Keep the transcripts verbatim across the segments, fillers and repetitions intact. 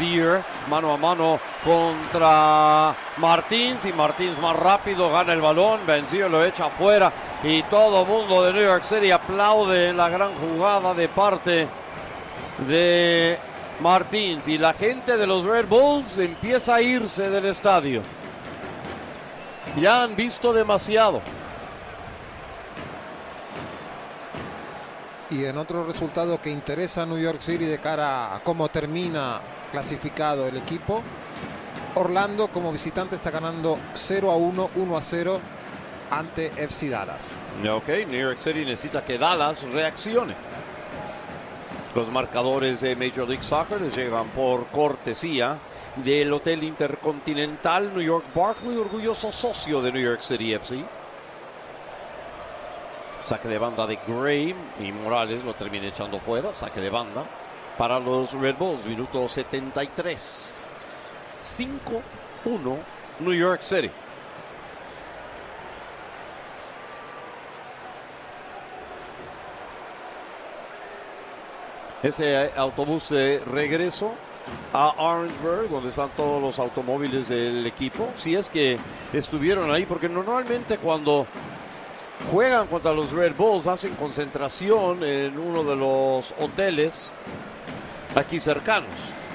Vanzier, mano a mano contra Martins, y Martins más rápido gana el balón, Vanzier lo echa afuera y todo el mundo de New York City aplaude la gran jugada de parte de Martins, y la gente de los Red Bulls empieza a irse del estadio. Ya han visto demasiado. Y en otro resultado que interesa a New York City de cara a cómo termina clasificado el equipo, Orlando como visitante está ganando cero a uno, uno a cero ante F C Dallas. Ok, New York City necesita que Dallas reaccione. Los marcadores de Major League Soccer les llegan por cortesía del Hotel Intercontinental New York Barclay, orgulloso socio de New York City F C. Saque de banda de Gray y Morales lo termina echando fuera. Saque de banda para los Red Bulls, minuto setenta y tres. cinco uno New York City. Ese autobús de regreso a Orangeburg, donde están todos los automóviles del equipo, si es que estuvieron ahí, porque normalmente cuando juegan contra los Red Bulls hacen concentración en uno de los hoteles aquí cercanos.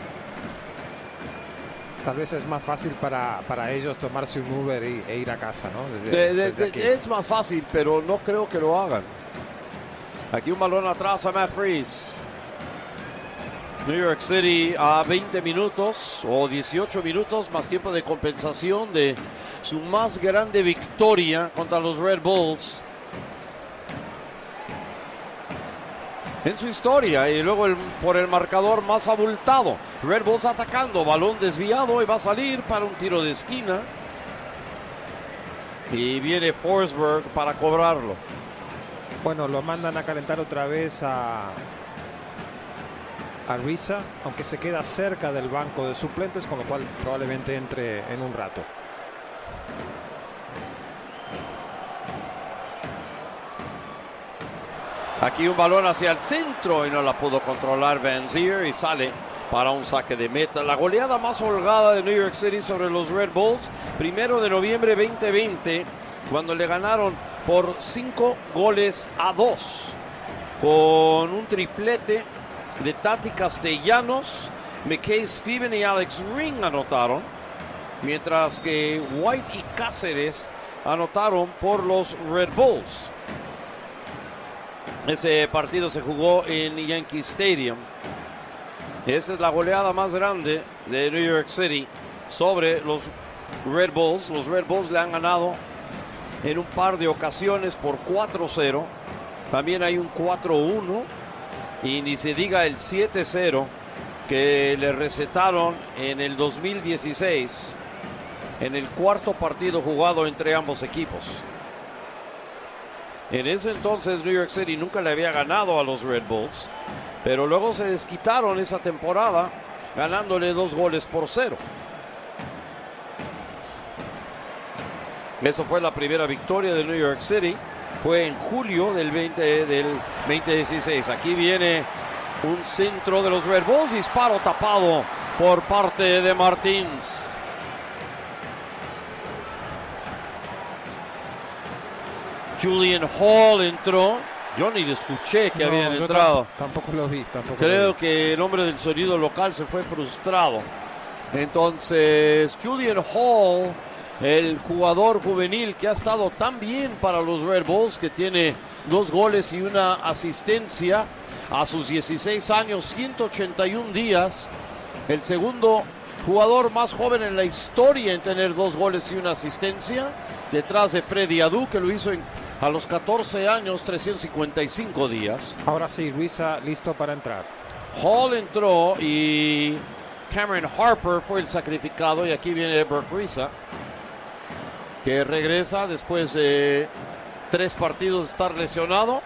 Tal vez es más fácil para, para ellos tomarse un Uber y, e ir a casa, ¿no? Desde, de, de, desde de, es más fácil, pero no creo que lo hagan. Aquí un balón atrás a Matt Freese. New York City a veinte minutos o dieciocho minutos más tiempo de compensación de su más grande victoria contra los Red Bulls en su historia, y luego el, por el marcador más abultado. Red Bulls atacando, balón desviado y va a salir para un tiro de esquina, y viene Forsberg para cobrarlo. Bueno, lo mandan a calentar otra vez a a Risa, aunque se queda cerca del banco de suplentes, con lo cual probablemente entre en un rato. Aquí un balón hacia el centro y no la pudo controlar Vanzier, y sale para un saque de meta. La goleada más holgada de New York City sobre los Red Bulls, primero de noviembre veinte veinte, cuando le ganaron por cinco goles a dos, con un triplete de Tati Castellanos. McKay Steven y Alex Ring anotaron, mientras que White y Cáceres anotaron por los Red Bulls. Ese partido se jugó en Yankee Stadium. Esa es la goleada más grande de New York City sobre los Red Bulls. Los Red Bulls le han ganado en un par de ocasiones por cuatro cero. También hay un cuatro uno. Y ni se diga el siete cero que le recetaron en el dos mil dieciséis, en el cuarto partido jugado entre ambos equipos. En ese entonces New York City nunca le había ganado a los Red Bulls, pero luego se desquitaron esa temporada ganándole dos goles por cero. Eso fue la primera victoria de New York City. Fue en julio del, veinte, del veinte dieciséis. Aquí viene un centro de los Red Bulls. Disparo tapado por parte de Martins. Julian Hall entró. Yo ni le escuché que no, habían entrado. Tampoco lo vi. Tampoco Creo lo vi. que el hombre del sonido local se fue frustrado. Entonces, Julian Hall, el jugador juvenil que ha estado tan bien para los Red Bulls, que tiene dos goles y una asistencia a sus dieciséis años, ciento ochenta y un días. El segundo jugador más joven en la historia en tener dos goles y una asistencia, detrás de Freddy Adu, que lo hizo en, a los catorce años, trescientos cincuenta y cinco días. Ahora sí, Luisa listo para entrar. Hall entró y Cameron Harper fue el sacrificado, y aquí viene Burke Risa, que regresa después de tres partidos de estar lesionado.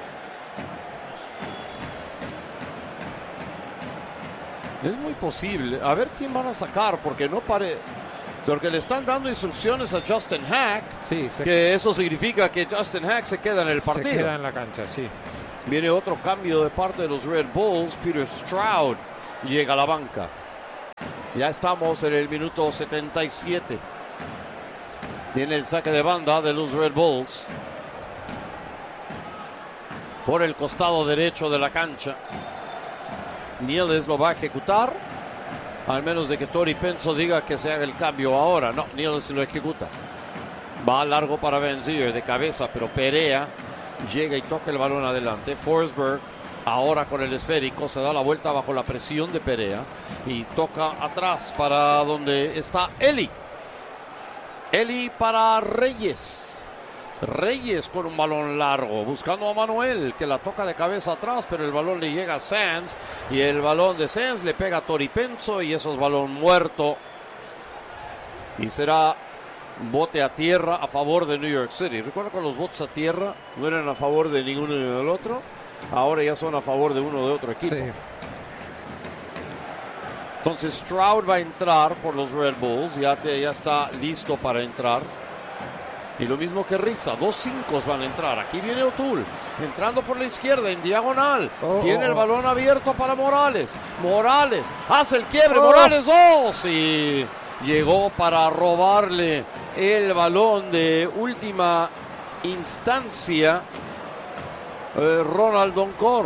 Es muy posible. A ver quién van a sacar, porque no pare... Porque le están dando instrucciones a Justin Hack, sí, se... que eso significa que Justin Hack se queda en el partido. Se queda en la cancha, sí. Viene otro cambio de parte de los Red Bulls. Peter Stroud llega a la banca. Ya estamos en el minuto setenta y siete. Viene el saque de banda de los Red Bulls. Por el costado derecho de la cancha. Niels lo va a ejecutar. Al menos de que Tori Penso diga que se haga el cambio ahora. No, Niels lo ejecuta. Va largo para Vanzeir de cabeza, pero Perea llega y toca el balón adelante. Forsberg ahora con el esférico se da la vuelta bajo la presión de Perea y toca atrás para donde está Eli. Eli para Reyes. Reyes con un balón largo, buscando a Manuel, que la toca de cabeza atrás, pero el balón le llega a Sands, y el balón de Sands le pega a Tori Penso, y eso es balón muerto. Y será bote a tierra a favor de New York City. Recuerda que los botes a tierra no eran a favor de ninguno ni del otro, ahora ya son a favor de uno de otro equipo. Sí. Entonces Stroud va a entrar por los Red Bulls, ya, te, ya está listo para entrar. Y lo mismo que Riza, dos cinco van a entrar. Aquí viene O'Toole, entrando por la izquierda en diagonal. Oh, Tiene oh, el balón abierto para Morales. Morales hace el quiebre, oh. Morales dos. Y llegó para robarle el balón de última instancia eh, Ronald Doncor.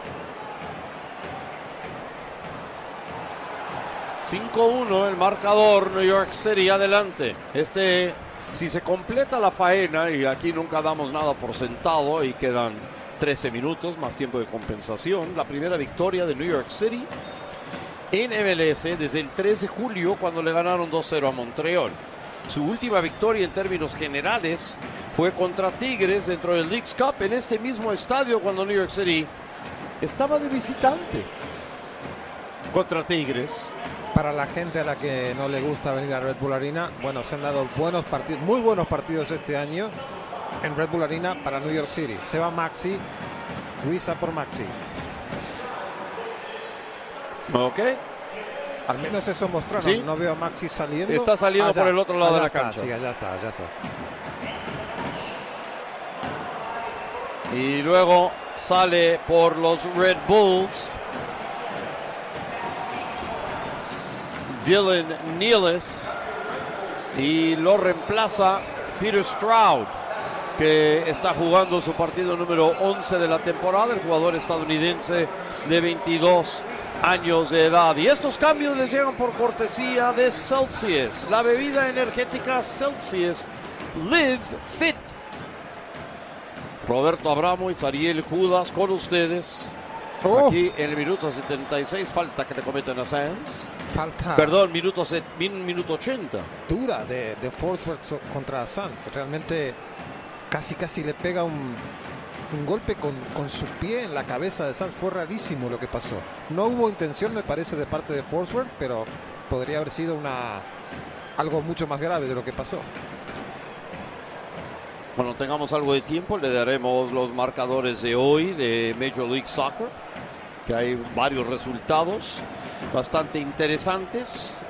cinco uno el marcador, New York City adelante. Este, si se completa la faena, y aquí nunca damos nada por sentado y quedan trece minutos más tiempo de compensación, la primera victoria de New York City en M L S desde el tres de julio, cuando le ganaron dos cero a Montreal. Su última victoria en términos generales fue contra Tigres dentro del Leagues Cup en este mismo estadio, cuando New York City estaba de visitante contra Tigres. Para la gente a la que no le gusta venir a Red Bull Arena, bueno, se han dado buenos partidos, muy buenos partidos este año en Red Bull Arena para New York City. Se va Maxi, Luisa por Maxi. Ok. Al menos eso mostraron. ¿Sí? No veo a Maxi saliendo. Está saliendo allá, por el otro lado de la está, cancha. Sí, allá está, allá está. Y luego sale por los Red Bulls Dylan Nealis, y lo reemplaza Peter Stroud, que está jugando su partido número once de la temporada, el jugador estadounidense de veintidós años de edad. Y estos cambios les llegan por cortesía de Celsius, la bebida energética Celsius Live Fit. Roberto Abramo y Ariel Judas con ustedes. Oh. Aquí en el minuto setenta y seis, falta que le cometen a Sands. Falta. Perdón, minuto, set, minuto ochenta. Dura de, de Forsberg contra Sands. Realmente casi casi le pega un, un golpe con, con su pie en la cabeza de Sands. Fue rarísimo lo que pasó. No hubo intención, me parece, de parte de Forsberg, pero podría haber sido una algo mucho más grave de lo que pasó. Cuando tengamos algo de tiempo, le daremos los marcadores de hoy de Major League Soccer, que hay varios resultados bastante interesantes.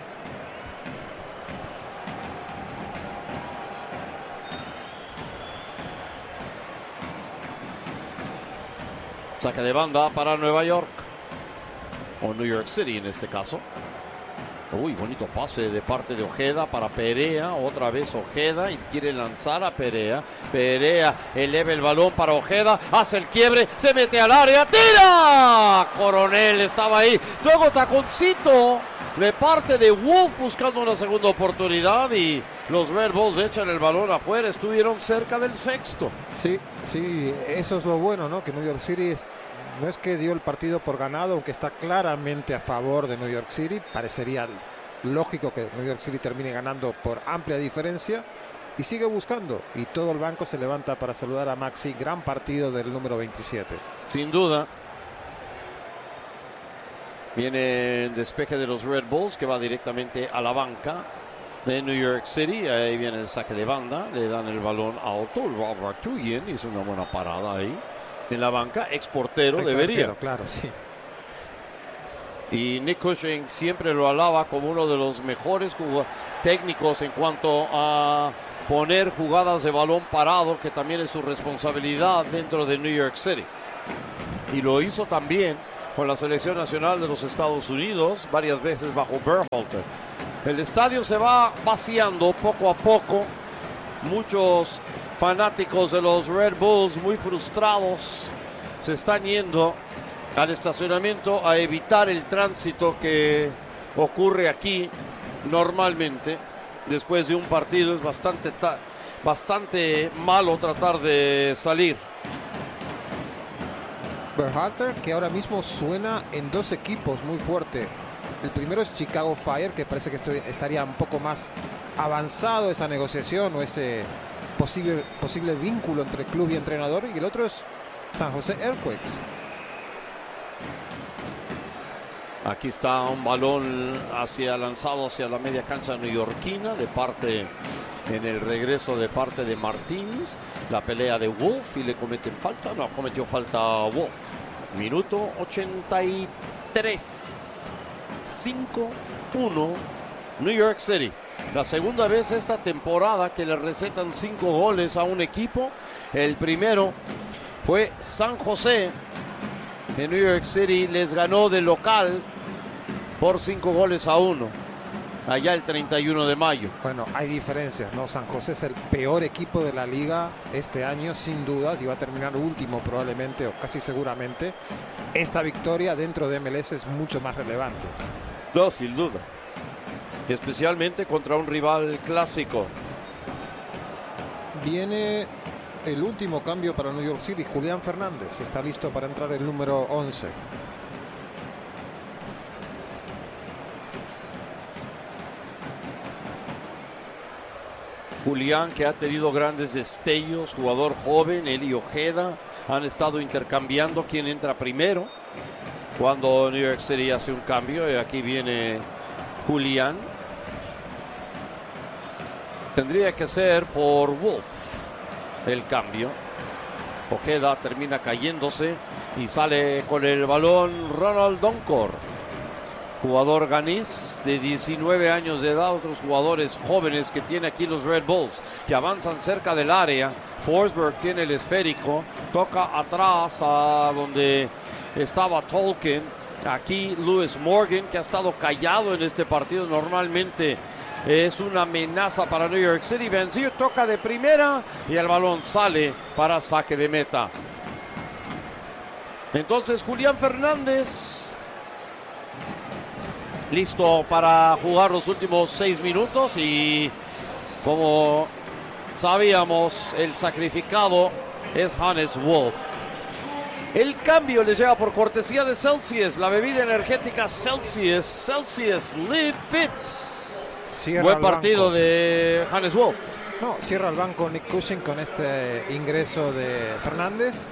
Saque de banda para Nueva York, o New York City en este caso. Uy, bonito pase de parte de Ojeda para Perea. Otra vez Ojeda y quiere lanzar a Perea. Perea eleva el balón para Ojeda. Hace el quiebre, se mete al área. ¡Tira! Coronel estaba ahí. Luego taconcito de parte de Wolf buscando una segunda oportunidad. Y los Red Bulls echan el balón afuera. Estuvieron cerca del sexto. Sí, sí, eso es lo bueno, ¿no? Que New York City es... No es que dio el partido por ganado, aunque está claramente a favor de New York City. Parecería lógico que New York City termine ganando por amplia diferencia. Y sigue buscando. Y todo el banco se levanta para saludar a Maxi. Gran partido del número veintisiete. Sin duda. Viene el despeje de los Red Bulls, que va directamente a la banca de New York City. Ahí viene el saque de banda. Le dan el balón a O'Toole. Robert Tuyen hizo una buena parada ahí en la banca, exportero debería. Claro, sí. Y Nick Cushing siempre lo alaba como uno de los mejores técnicos en cuanto a poner jugadas de balón parado, que también es su responsabilidad dentro de New York City. Y lo hizo también con la selección nacional de los Estados Unidos, varias veces bajo Berhalter. El estadio se va vaciando poco a poco. Muchos fanáticos de los Red Bulls, muy frustrados, se están yendo al estacionamiento a evitar el tránsito que ocurre aquí normalmente. Después de un partido es bastante, bastante malo tratar de salir. Berhalter, que ahora mismo suena en dos equipos muy fuerte. El primero es Chicago Fire, que parece que estoy, estaría un poco más avanzado esa negociación o ese posible, posible vínculo entre club y entrenador. Y el otro es San José Earthquakes. Aquí está un balón hacia, lanzado hacia la media cancha neoyorquina de parte, en el regreso de parte de Martins. La pelea de Wolf y le cometen falta. No, cometió falta Wolf. Minuto ochenta y tres. cinco uno New York City. La segunda vez esta temporada que le recetan cinco goles a un equipo. El primero fue San José. En New York City les ganó de local por cinco goles a uno. Allá el treinta y uno de mayo. Bueno, hay diferencias, ¿no? San José es el peor equipo de la liga este año, sin dudas, y va a terminar último probablemente, o casi seguramente. Esta victoria dentro de M L S es mucho más relevante. No, sin duda. Especialmente contra un rival clásico. Viene el último cambio para New York City. Julián Fernández está listo para entrar el número once. Julián, que ha tenido grandes destellos, jugador joven. Él y Ojeda han estado intercambiando quién entra primero cuando New York City hace un cambio. Y aquí viene Julián. Tendría que ser por Wolf el cambio. Ojeda termina cayéndose y sale con el balón Ronald Donkor, jugador ganés de diecinueve años de edad. Otros jugadores jóvenes que tiene aquí los Red Bulls, que avanzan cerca del área. Forsberg tiene el esférico, toca atrás a donde estaba Tolkien. Aquí Lewis Morgan, que ha estado callado en este partido, normalmente es una amenaza para New York City. Vencido, toca de primera y el balón sale para saque de meta. Entonces Julián Fernández listo para jugar los últimos seis minutos y, como sabíamos, el sacrificado es Hannes Wolf. El cambio les llega por cortesía de Celsius, la bebida energética Celsius. Celsius Live Fit. Cierra Buen partido banco de Hannes Wolf. No, cierra el banco Nick Cushing con este ingreso de Fernández.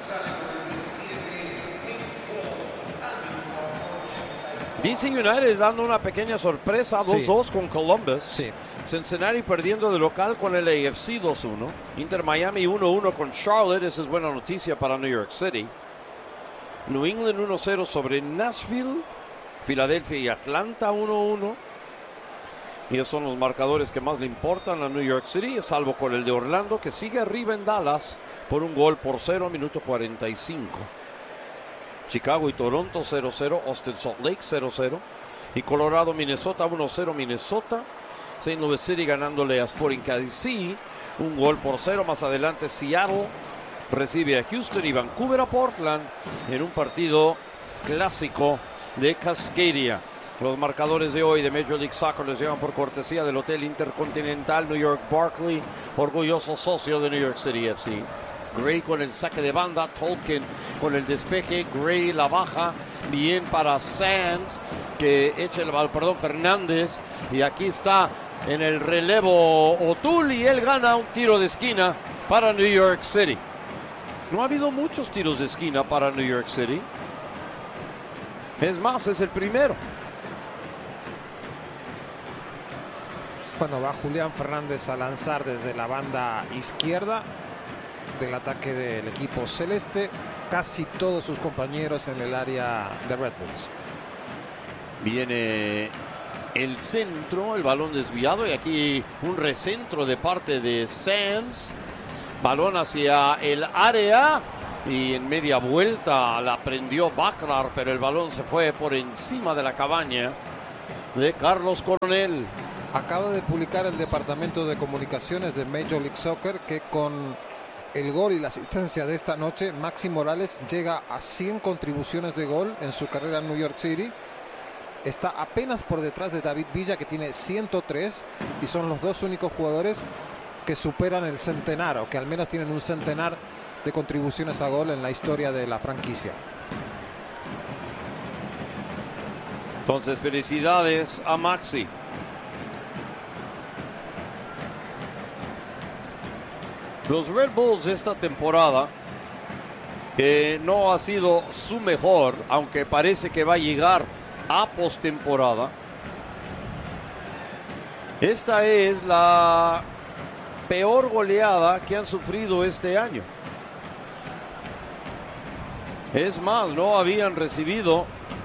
D C United dando una pequeña sorpresa, dos dos sí. con Columbus. Sí. Cincinnati perdiendo de local con el A F C dos uno. Inter Miami uno uno con Charlotte. Esa es buena noticia para New York City. New England uno cero sobre Nashville. Filadelfia y Atlanta uno uno. Y esos son los marcadores que más le importan a New York City, salvo con el de Orlando, que sigue arriba en Dallas por un gol por cero, minuto cuarenta y cinco. Chicago y Toronto cero cero, Austin Salt Lake cero cero. Y Colorado, Minnesota uno cero, Minnesota. Saint Louis City ganándole a Sporting K C, un gol por cero. Más adelante Seattle recibe a Houston y Vancouver a Portland en un partido clásico de Cascadia. Los marcadores de hoy de Major League Soccer les llegan por cortesía del Hotel Intercontinental New York Barclay, orgulloso socio de New York City F C. Gray con el saque de banda, Tolkien con el despeje, Gray la baja, bien para Sands, que echa el balón, perdón, Fernández, y aquí está en el relevo O'Toole y él gana un tiro de esquina para New York City. No ha habido muchos tiros de esquina para New York City. Es más, es el primero. Bueno, va Julián Fernández a lanzar desde la banda izquierda del ataque del equipo celeste. Casi todos sus compañeros en el área de Red Bulls. Viene el centro, el balón desviado y aquí un recentro de parte de Sands. Balón hacia el área y en media vuelta la prendió Baclar, pero el balón se fue por encima de la cabaña de Carlos Coronel. Acaba de publicar el Departamento de Comunicaciones de Major League Soccer que con el gol y la asistencia de esta noche, Maxi Morales llega a cien contribuciones de gol en su carrera en New York City. Está apenas por detrás de David Villa, que tiene ciento tres, y son los dos únicos jugadores que superan el centenar, o que al menos tienen un centenar de contribuciones a gol en la historia de la franquicia. Entonces, felicidades a Maxi. Los Red Bulls esta temporada, que no ha sido su mejor, aunque parece que va a llegar a postemporada. Esta es la peor goleada que han sufrido este año. Es más, no habían recibido...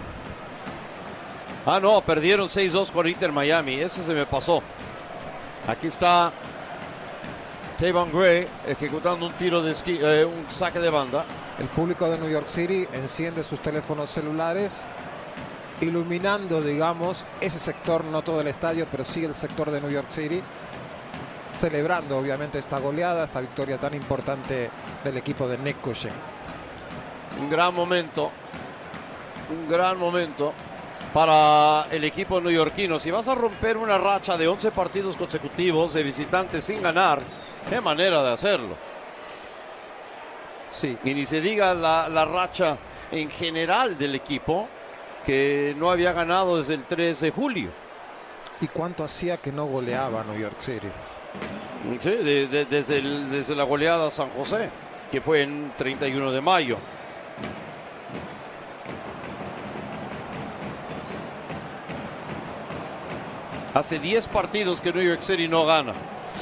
Ah, no, perdieron seis dos con Inter Miami. Ese se me pasó. Aquí está Tavon Gray ejecutando un tiro de esqui, eh, un saque de banda. El público de New York City enciende sus teléfonos celulares, iluminando, digamos, ese sector, no todo el estadio, pero sí el sector de New York City, celebrando obviamente esta goleada, esta victoria tan importante del equipo de Nick Cushing. Un gran momento, un gran momento para el equipo neoyorquino. Si vas a romper una racha de once partidos consecutivos de visitantes sin ganar, qué manera de hacerlo. Sí. Y ni se diga la, la racha en general del equipo, que no había ganado desde el tres de julio. ¿Y cuánto hacía que no goleaba New York City? Sí, de, de, desde, el, desde la goleada a San José, que fue en treinta y uno de mayo. Hace diez partidos que New York City no gana.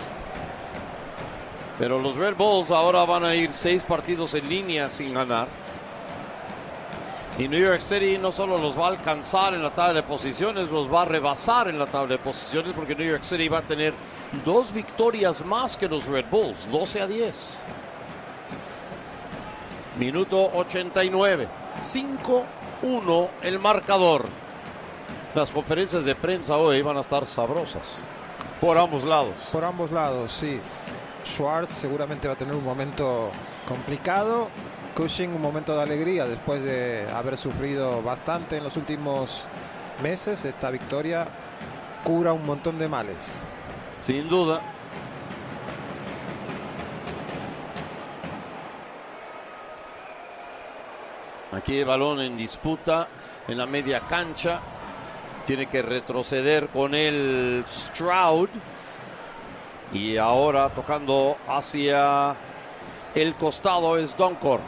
Pero los Red Bulls ahora van a ir seis partidos en línea sin ganar. Y New York City no solo los va a alcanzar en la tabla de posiciones, los va a rebasar en la tabla de posiciones, porque New York City va a tener dos victorias más que los Red Bulls, doce a diez. Minuto ochenta y nueve, cinco uno el marcador. Las conferencias de prensa hoy van a estar sabrosas por ambos lados. Por ambos lados, sí. Schwartz seguramente va a tener un momento complicado. Cushing un momento de alegría después de haber sufrido bastante en los últimos meses. Esta victoria cura un montón de males. Sin duda. Aquí el balón en disputa en la media cancha. Tiene que retroceder con el Stroud. Y ahora tocando hacia el costado es Doncor.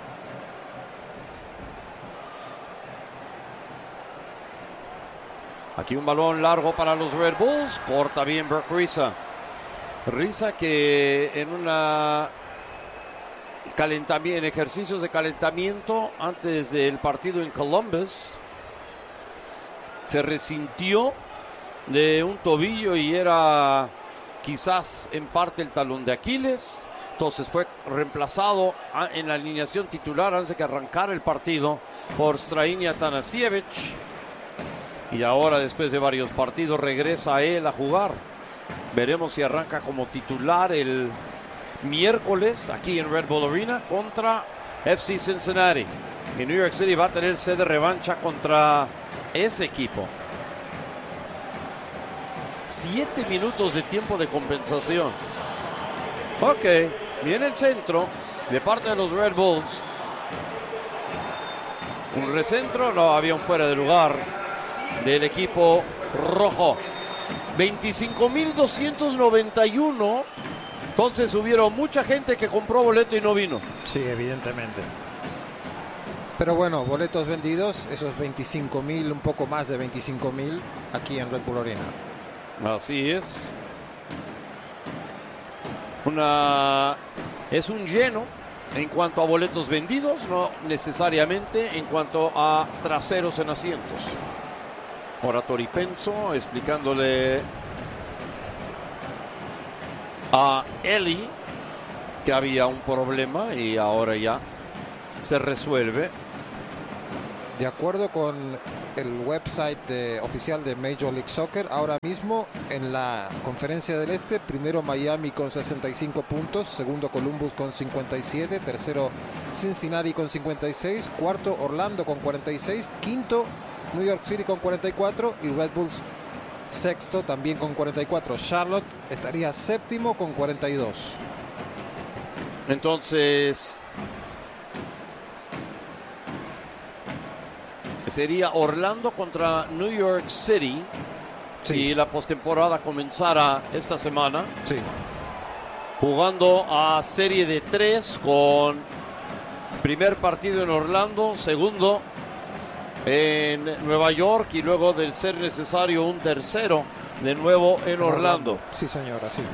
Aquí un balón largo para los Red Bulls. Corta bien Brock Risa. Risa que en una calentamiento, en ejercicios de calentamiento antes del partido en Columbus, se resintió de un tobillo y era quizás en parte el talón de Aquiles. Entonces fue reemplazado en la alineación titular antes de que arrancara el partido por Strahinja Atanasievich. Y ahora, después de varios partidos, regresa él a jugar. Veremos si arranca como titular el miércoles aquí en Red Bull Arena contra F C Cincinnati. Y New York City va a tener sed de revancha contra ese equipo. Siete minutos de tiempo de compensación. Ok, viene el centro de parte de los Red Bulls. Un recentro, no, había un fuera de lugar del equipo rojo. veinticinco mil doscientos noventa y uno. Entonces hubieron mucha gente que compró boleto y no vino. Sí, evidentemente. Pero bueno, boletos vendidos, esos veinticinco mil, un poco más de veinticinco mil aquí en Red Bull Arena. Así es. Una, es un lleno en cuanto a boletos vendidos, no necesariamente en cuanto a traseros en asientos. Ahora Tori Penso explicándole a Eli que había un problema y ahora ya se resuelve. De acuerdo con el website de, oficial de Major League Soccer, ahora mismo en la Conferencia del Este, primero Miami con sesenta y cinco puntos, segundo Columbus con cincuenta y siete, tercero Cincinnati con cincuenta y seis, cuarto Orlando con cuarenta y seis, quinto New York City con cuarenta y cuatro y Red Bulls sexto también con cuarenta y cuatro. Charlotte estaría séptimo con cuarenta y dos. Entonces sería Orlando contra New York City. Sí. Si la postemporada comenzara esta semana. Sí. Jugando a serie de tres con primer partido en Orlando, segundo en Nueva York y luego, de ser necesario, un tercero de nuevo en Orlando. Orlando. Sí, señora, sí.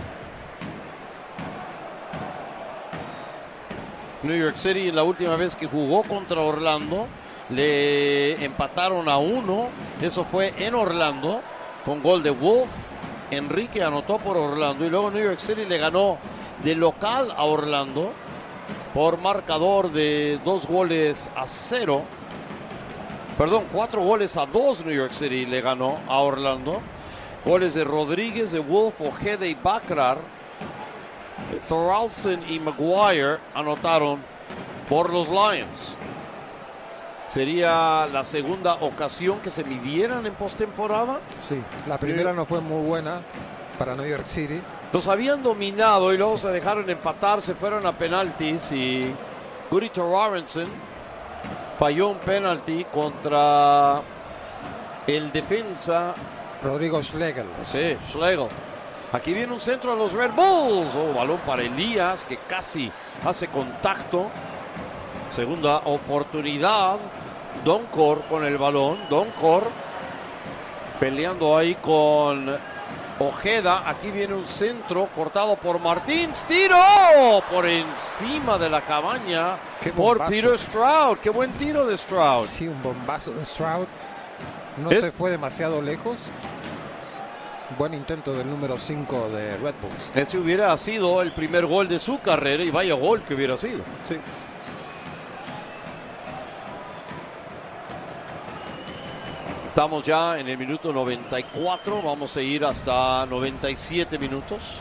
New York City, la última vez que jugó contra Orlando, le empataron a uno. Eso fue en Orlando con gol de Wolf. Enrique anotó por Orlando y luego New York City le ganó de local a Orlando por marcador de dos goles a cero. Perdón, cuatro goles a dos. New York City le ganó a Orlando. Goles de Rodríguez, de Wolf, Ojeda y Bakrar. Thoralson y Maguire anotaron por los Lions. Sería la segunda ocasión que se midieran en postemporada. Sí, la primera no fue muy buena para New York City. Los habían dominado y luego se dejaron empatar, se fueron a penaltis y Guri Thoralson falló un penalti contra el defensa Rodrigo Schlegel. Sí, Schlegel. Aquí viene un centro a los Red Bulls. Oh, balón para Elías, que casi hace contacto. Segunda oportunidad. Doncor con el balón. Doncor peleando ahí con Ojeda. Aquí viene un centro cortado por Martins. ¡Tiro! Por encima de la cabaña por Peter Stroud. ¡Qué buen tiro de Stroud! Sí, un bombazo de Stroud. No ¿Es? se fue demasiado lejos. Buen intento del número cinco de Red Bulls. Ese hubiera sido el primer gol de su carrera y vaya gol que hubiera sido. Sí. Estamos ya en el minuto noventa y cuatro. Vamos a ir hasta noventa y siete minutos.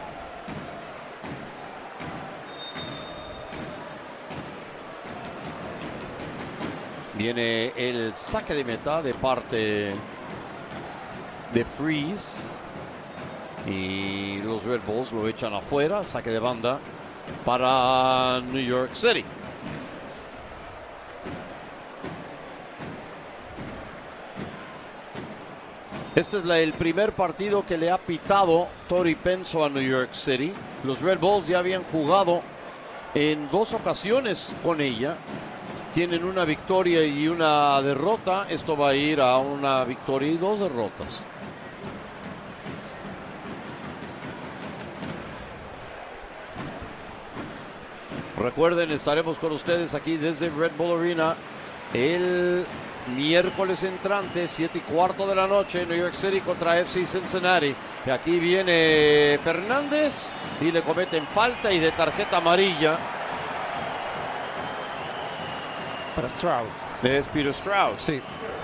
Viene el saque de meta de parte de Freeze. Y los Red Bulls lo echan afuera. Saque de banda para New York City. Este es la, el primer partido que le ha pitado Tori Penso a New York City. Los Red Bulls ya habían jugado en dos ocasiones con ella. Tienen una victoria y una derrota. Esto va a ir a una victoria y dos derrotas. Recuerden, estaremos con ustedes aquí desde Red Bull Arena el miércoles entrante, siete y cuarto de la noche, New York City contra F C Cincinnati. Y aquí viene Fernández y le cometen falta y de tarjeta amarilla. Para Stroud. Es Peter Stroud. Sí.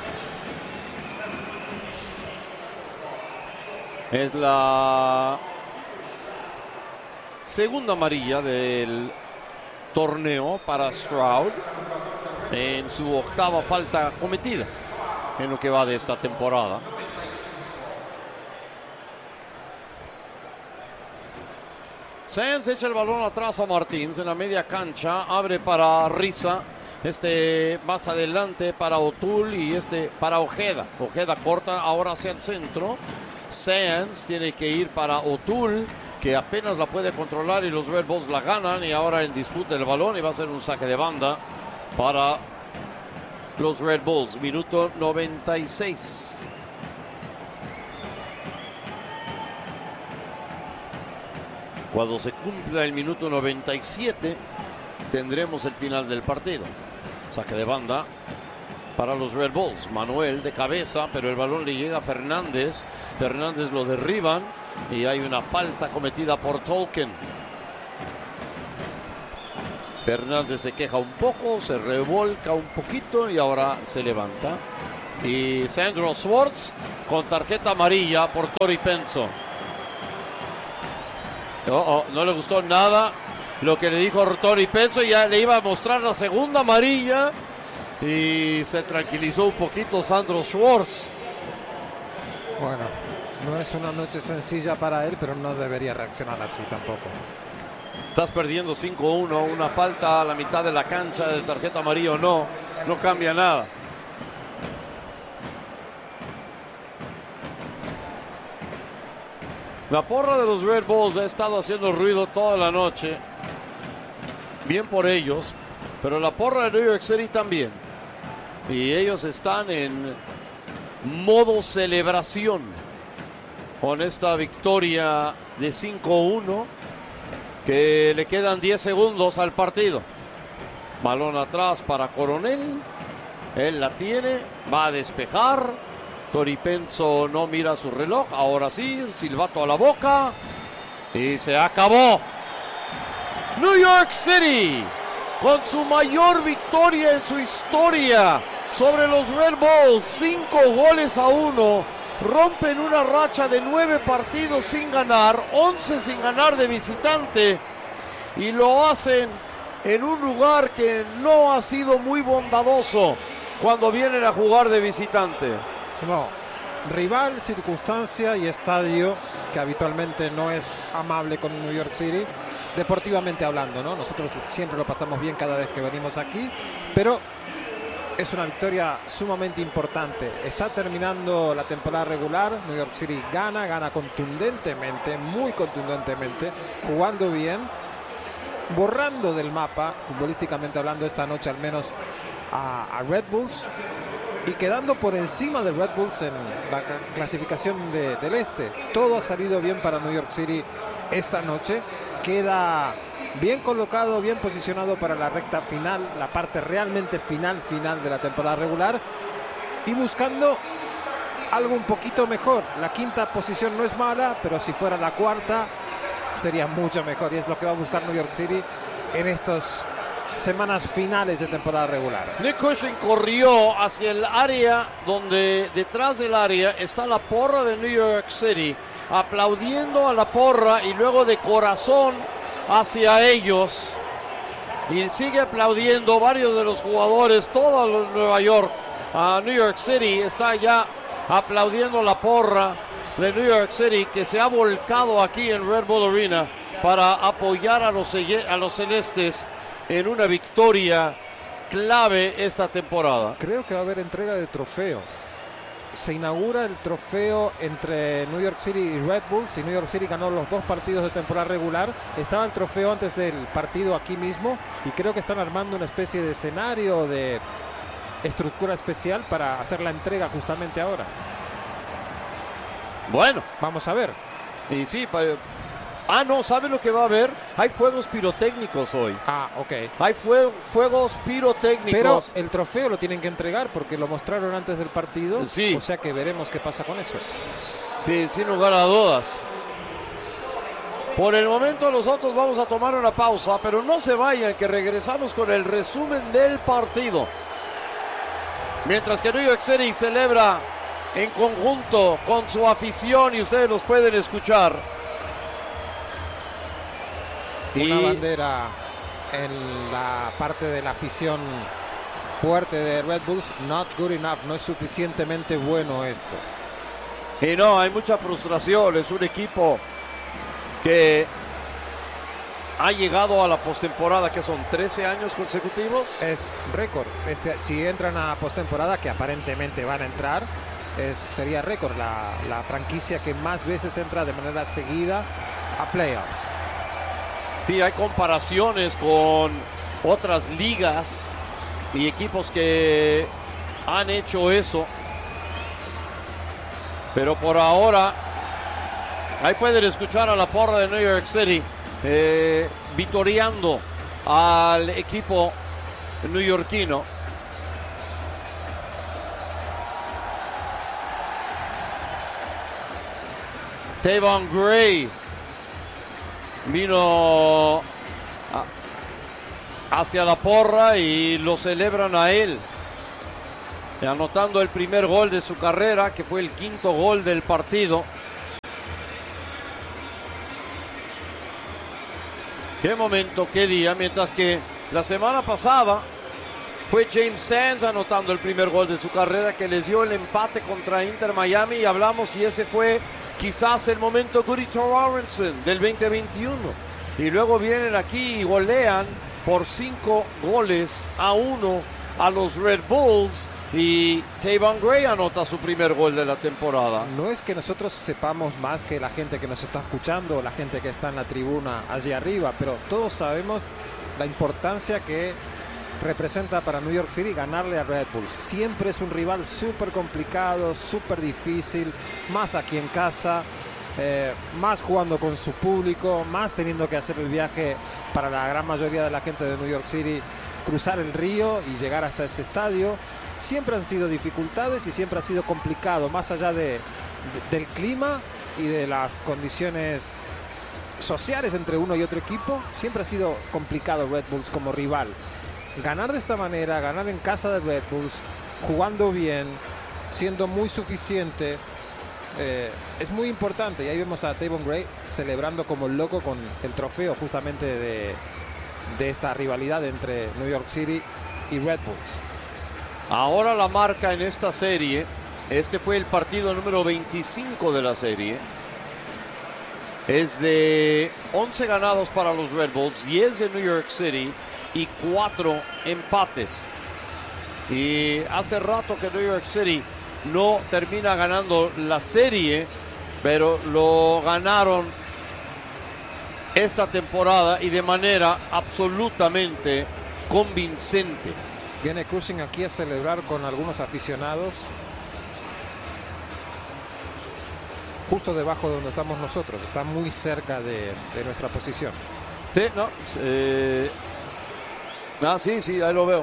Es la segunda amarilla del torneo para Stroud en su octava falta cometida en lo que va de esta temporada. Sands echa el balón atrás a Martins en la media cancha, abre para Risa, este más adelante para O'Toole y este para Ojeda. Ojeda corta ahora hacia el centro. Sands tiene que ir para O'Toole, que apenas la puede controlar y los Red Bulls la ganan y ahora en disputa el balón y va a ser un saque de banda para los Red Bulls. Minuto noventa y seis. Cuando se cumpla el minuto noventa y siete tendremos el final del partido. Saque de banda para los Red Bulls. Manuel de cabeza, pero el balón le llega a Fernández. Fernández lo derriban y hay una falta cometida por Tolkien. Fernández se queja un poco, se revolca un poquito y ahora se levanta. Y Sandro Schwartz con tarjeta amarilla por Tori Penso. Oh, oh, no le gustó nada lo que le dijo Tori Penso, ya le iba a mostrar la segunda amarilla y se tranquilizó un poquito Sandro Schwartz. Bueno, no es una noche sencilla para él, pero no debería reaccionar así tampoco. Estás perdiendo cinco uno, una falta a la mitad de la cancha, de tarjeta amarilla o no, no cambia nada. La porra de los Red Bulls ha estado haciendo ruido toda la noche. Bien por ellos, pero la porra de New York City también. Y ellos están en modo celebración con esta victoria de cinco uno, que le quedan diez segundos al partido. Balón atrás para Coronel. Él la tiene, va a despejar. Tori Penso no mira su reloj. Ahora sí, silbato a la boca. Y se acabó. New York City, con su mayor victoria en su historia sobre los Red Bulls, cinco goles a uno. Rompen una racha de nueve partidos sin ganar, once sin ganar de visitante. Y lo hacen en un lugar que no ha sido muy bondadoso cuando vienen a jugar de visitante. No, rival, circunstancia y estadio que habitualmente no es amable con New York City, deportivamente hablando, ¿no? Nosotros siempre lo pasamos bien cada vez que venimos aquí, pero es una victoria sumamente importante. Está terminando la temporada regular, New York City gana, gana contundentemente, muy contundentemente, jugando bien, borrando del mapa, futbolísticamente hablando esta noche al menos, a, a Red Bulls, y quedando por encima de Red Bulls en la clasificación de, del este. Todo ha salido bien para New York City esta noche. Queda bien colocado, bien posicionado para la recta final, la parte realmente final, final de la temporada regular. Y buscando algo un poquito mejor. La quinta posición no es mala, pero si fuera la cuarta sería mucho mejor. Y es lo que va a buscar New York City en estos semanas finales de temporada regular. Nick Cushing corrió hacia el área donde detrás del área está la porra de New York City, aplaudiendo a la porra y luego de corazón hacia ellos, y sigue aplaudiendo varios de los jugadores. Todo Nueva York, a New York City está ya aplaudiendo la porra de New York City, que se ha volcado aquí en Red Bull Arena para apoyar a los, a los celestes en una victoria clave esta temporada. Creo que va a haber entrega de trofeo. Se inaugura el trofeo entre New York City y Red Bulls, y New York City ganó los dos partidos de temporada regular. Estaba el trofeo antes del partido aquí mismo, y creo que están armando una especie de escenario, de estructura especial para hacer la entrega justamente ahora. Bueno, vamos a ver. Y sí, para... Ah, no, ¿sabe lo que va a haber? Hay fuegos pirotécnicos hoy. Ah, ok. Hay fue, fuegos pirotécnicos. Pero el trofeo lo tienen que entregar porque lo mostraron antes del partido. Sí. O sea que veremos qué pasa con eso. Sí, sin lugar a dudas. Por el momento nosotros vamos a tomar una pausa, pero no se vayan, que regresamos con el resumen del partido. Mientras que New York City celebra en conjunto con su afición, y ustedes los pueden escuchar. Una y... bandera en la parte de la afición fuerte de Red Bulls. Not good enough, no es suficientemente bueno esto. Y no, hay mucha frustración. Es un equipo que ha llegado a la postemporada, que son trece años consecutivos. Es récord. Este, si entran a postemporada, que aparentemente van a entrar, es, sería récord. La, la franquicia que más veces entra de manera seguida a playoffs. Sí, hay comparaciones con otras ligas y equipos que han hecho eso. Pero por ahora, ahí pueden escuchar a la porra de New York City eh, vitoreando al equipo neoyorquino. Tavon Gray vino a, hacia la porra y lo celebran a él, anotando el primer gol de su carrera, que fue el quinto gol del partido. Qué momento, qué día. Mientras que la semana pasada fue James Sands anotando el primer gol de su carrera, que les dio el empate contra Inter Miami, y hablamos si ese fue quizás el momento Guri Thorarinsson del veinte veintiuno. Y luego vienen aquí y golean por cinco goles a uno a los Red Bulls, y Tayvon Gray anota su primer gol de la temporada. No es que nosotros sepamos más que la gente que nos está escuchando o la gente que está en la tribuna allí arriba, pero todos sabemos la importancia que representa para New York City ganarle a Red Bulls. Siempre es un rival súper complicado, súper difícil, más aquí en casa, eh, más jugando con su público, más teniendo que hacer el viaje para la gran mayoría de la gente de New York City, cruzar el río y llegar hasta este estadio. Siempre han sido dificultades y siempre ha sido complicado, más allá de, de, del clima y de las condiciones sociales entre uno y otro equipo. Siempre ha sido complicado Red Bulls como rival. Ganar de esta manera, ganar en casa de Red Bulls, jugando bien, siendo muy suficiente, eh, es muy importante. Y ahí vemos a Tayvon Gray celebrando como loco con el trofeo justamente de, de esta rivalidad entre New York City y Red Bulls. Ahora la marca en esta serie, este fue el partido número veinticinco de la serie, es de once ganados para los Red Bulls, diez de New York City y cuatro empates. Y hace rato que New York City no termina ganando la serie, pero lo ganaron esta temporada y de manera absolutamente convincente. Viene Cushing aquí a celebrar con algunos aficionados justo debajo de donde estamos nosotros. Está muy cerca de, de nuestra posición. Sí, no. Eh, ah, sí, sí, ahí lo veo.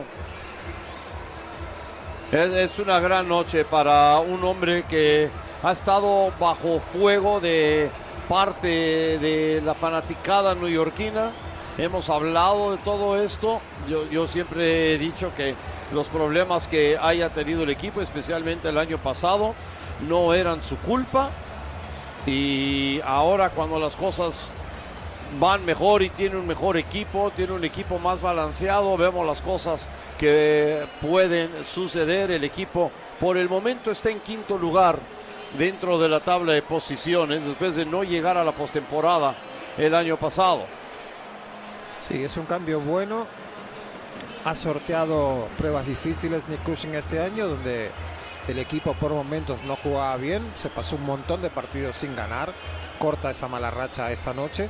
Es, es una gran noche para un hombre que ha estado bajo fuego de parte de la fanaticada neoyorquina. Hemos hablado de todo esto. Yo, yo siempre he dicho que los problemas que haya tenido el equipo, especialmente el año pasado, no eran su culpa. Y ahora, cuando las cosas van mejor y tiene un mejor equipo, tiene un equipo más balanceado, vemos las cosas que pueden suceder. El equipo por el momento está en quinto lugar dentro de la tabla de posiciones, después de no llegar a la postemporada el año pasado. Sí, es un cambio bueno. Ha sorteado pruebas difíciles Nick Cushing este año, donde el equipo por momentos no jugaba bien. Se pasó un montón de partidos sin ganar. Corta esa mala racha esta noche.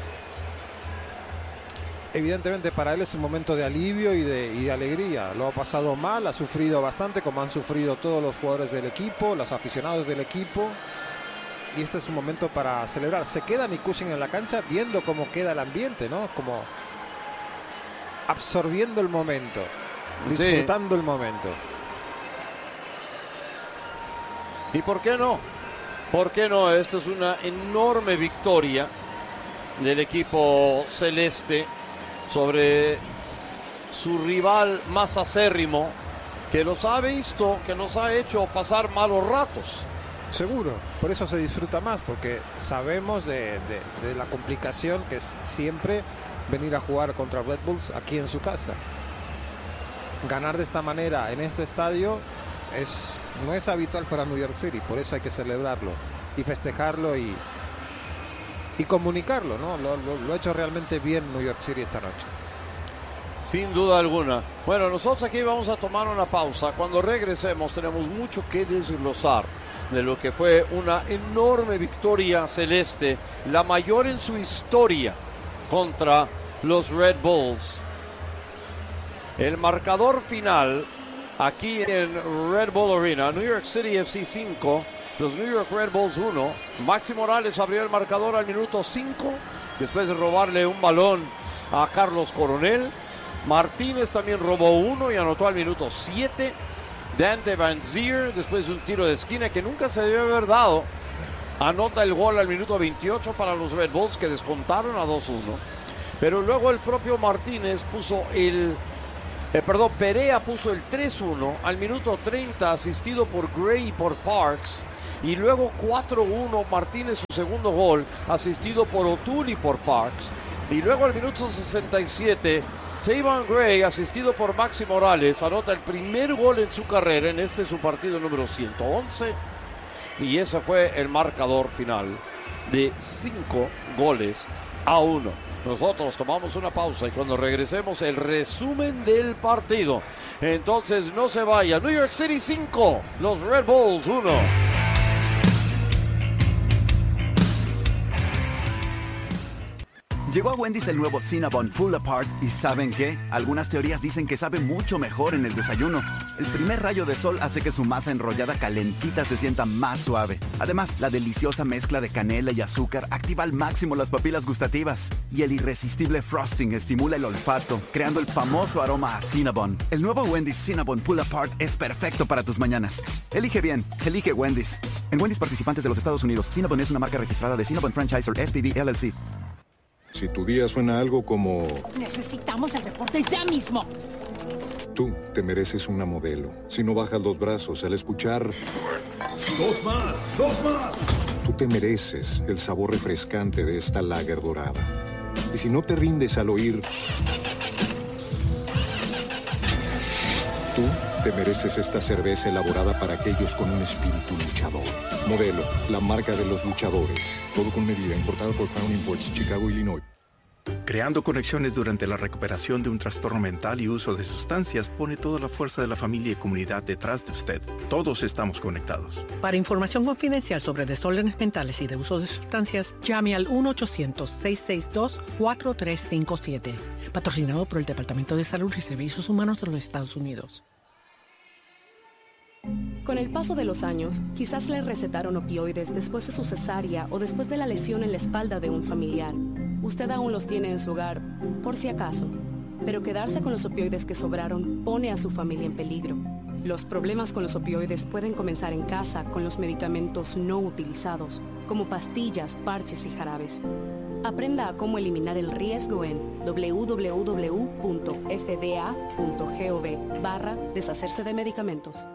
Evidentemente para él es un momento de alivio y de, y de alegría. Lo ha pasado mal, ha sufrido bastante, como han sufrido todos los jugadores del equipo, los aficionados del equipo. Y este es un momento para celebrar. Se queda Nick Cushing en la cancha viendo cómo queda el ambiente, ¿no? Como absorbiendo el momento, disfrutando sí. el momento. ¿Y por qué no? ¿Por qué no? Esto es una enorme victoria del equipo celeste sobre su rival más acérrimo, que los ha visto, que nos ha hecho pasar malos ratos. Seguro, por eso se disfruta más, porque sabemos de, de, de la complicación que es siempre venir a jugar contra Red Bulls aquí en su casa. Ganar de esta manera en este estadio es, no es habitual para New York City, por eso hay que celebrarlo y festejarlo y, y comunicarlo, ¿no? Lo, lo, lo ha hecho realmente bien New York City esta noche. Sin duda alguna. Bueno, nosotros aquí vamos a tomar una pausa. Cuando regresemos tenemos mucho que desglosar de lo que fue una enorme victoria celeste, la mayor en su historia contra los Red Bulls. El marcador final aquí en Red Bull Arena: New York City F C cinco, los New York Red Bulls uno. Maxi Morales abrió el marcador al minuto cinco, después de robarle un balón a Carlos Coronel. Martínez también robó uno y anotó al minuto siete. Dante Vanzeir, después de un tiro de esquina que nunca se debió haber dado, anota el gol al minuto veintiocho para los Red Bulls, que descontaron a dos uno. Pero luego el propio Martínez puso el... Eh, perdón, Perea puso el tres uno al minuto treinta, asistido por Gray y por Parks. Y luego cuatro uno, Martínez su segundo gol, asistido por O'Toole y por Parks. Y luego al minuto sesenta y siete, Tavon Gray, asistido por Maxi Morales, anota el primer gol en su carrera en este su partido número ciento once. Y ese fue el marcador final de cinco goles a uno. Nosotros tomamos una pausa y cuando regresemos el resumen del partido. Entonces no se vaya. New York City cinco, los Red Bulls uno. Llegó a Wendy's el nuevo Cinnabon Pull Apart y ¿saben qué? Algunas teorías dicen que sabe mucho mejor en el desayuno. El primer rayo de sol hace que su masa enrollada calentita se sienta más suave. Además, la deliciosa mezcla de canela y azúcar activa al máximo las papilas gustativas. Y el irresistible frosting estimula el olfato, creando el famoso aroma a Cinnabon. El nuevo Wendy's Cinnabon Pull Apart es perfecto para tus mañanas. Elige bien, elige Wendy's. En Wendy's participantes de los Estados Unidos, Cinnabon es una marca registrada de Cinnabon Franchisor S P V L L C. Si tu día suena algo como... Necesitamos el reporte ya mismo. Tú te mereces una modelo. Si no bajas los brazos al escuchar... ¡Dos más! ¡Dos más! Tú te mereces el sabor refrescante de esta lager dorada. Y si no te rindes al oír... Tú te mereces esta cerveza elaborada para aquellos con un espíritu luchador. Modelo, la marca de los luchadores. Todo con medida, importado por Crown Imports, Chicago, Illinois. Creando conexiones durante la recuperación de un trastorno mental y uso de sustancias pone toda la fuerza de la familia y comunidad detrás de usted. Todos estamos conectados. Para información confidencial sobre desórdenes mentales y de uso de sustancias, llame al uno ochocientos, seiscientos sesenta y dos, cuatro tres cinco siete. Patrocinado por el Departamento de Salud y Servicios Humanos de los Estados Unidos. Con el paso de los años, quizás le recetaron opioides después de su cesárea o después de la lesión en la espalda de un familiar. Usted aún los tiene en su hogar, por si acaso. Pero quedarse con los opioides que sobraron pone a su familia en peligro. Los problemas con los opioides pueden comenzar en casa con los medicamentos no utilizados, como pastillas, parches y jarabes. Aprenda a cómo eliminar el riesgo en doble u doble u doble u punto f d a punto gov barra deshacerse de medicamentos.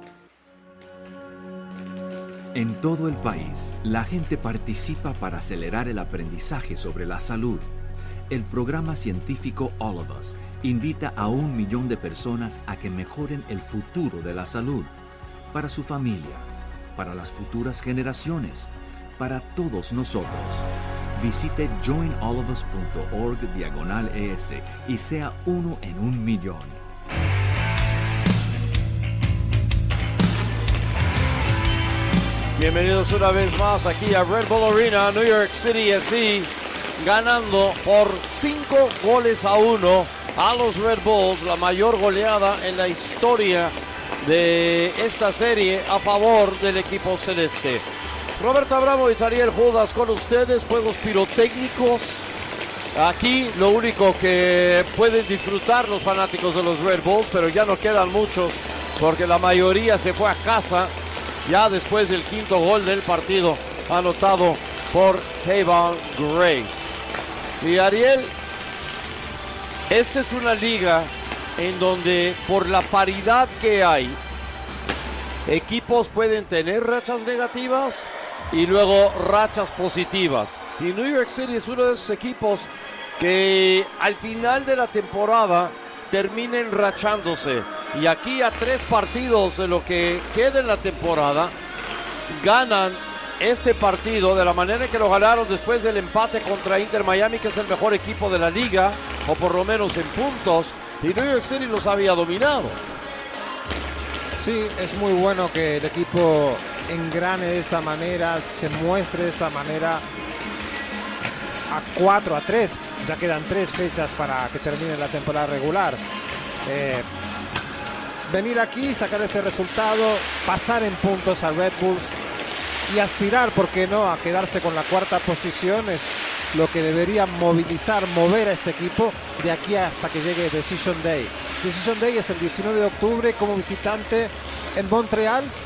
En todo el país, la gente participa para acelerar el aprendizaje sobre la salud. El programa científico All of Us invita a un millón de personas a que mejoren el futuro de la salud, para su familia, para las futuras generaciones, para todos nosotros. Visite join all of us punto org diagonal es y sea uno en un millón. Bienvenidos una vez más aquí a Red Bull Arena, New York City F C, ganando por cinco goles a uno a los Red Bulls, la mayor goleada en la historia de esta serie a favor del equipo celeste. Roberto Abramo y Ariel Judas con ustedes, juegos pirotécnicos. Aquí lo único que pueden disfrutar los fanáticos de los Red Bulls, pero ya no quedan muchos porque la mayoría se fue a casa ya después del quinto gol del partido anotado por Tavon Gray. Y Ariel, esta es una liga en donde por la paridad que hay, equipos pueden tener rachas negativas y luego rachas positivas. Y New York City es uno de esos equipos que al final de la temporada termina enrachándose. Y aquí a tres partidos de lo que queda en la temporada, ganan este partido de la manera en que lo ganaron después del empate contra Inter Miami, que es el mejor equipo de la liga, o por lo menos en puntos, y New York City los había dominado. Sí, es muy bueno que el equipo engrane de esta manera, se muestre de esta manera. A cuatro, a tres, ya quedan tres fechas para que termine la temporada regular. Eh, venir aquí, sacar este resultado, pasar en puntos a Red Bulls y aspirar, ¿por qué no?, a quedarse con la cuarta posición es lo que debería movilizar, mover a este equipo de aquí hasta que llegue Decision Day. Decision Day es el diecinueve de octubre como visitante en Montreal